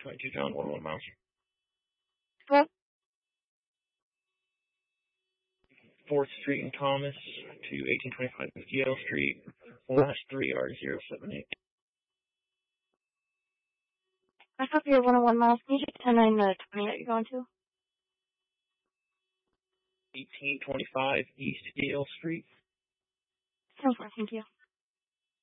22 John, 11 miles. What? 4th Street and Thomas to 1825 Yale Street. Last 3 are 078. I thought you were 101 miles. Can you take 10-9 to 20 that you're going to? 1825 East Yale Street. Sounds good, thank you.